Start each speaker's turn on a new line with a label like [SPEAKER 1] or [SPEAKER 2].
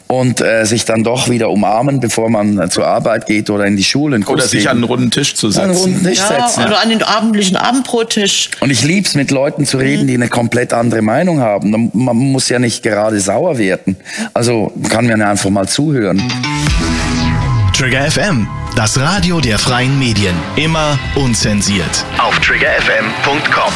[SPEAKER 1] und sich dann doch wieder umarmen, bevor man zur Arbeit geht oder in die Schule.
[SPEAKER 2] Oder sich an einen runden Tisch zu setzen.
[SPEAKER 1] An einen runden Tisch setzen.
[SPEAKER 3] Oder an den abendlichen Abendbrottisch.
[SPEAKER 1] Und ich lieb's, mit Leuten zu reden, die eine komplett andere Meinung haben. Man muss ja nicht gerade sauer werden. Also kann mir einfach mal zuhören.
[SPEAKER 4] Trigger FM, das Radio der freien Medien. Immer unzensiert. Auf triggerfm.com.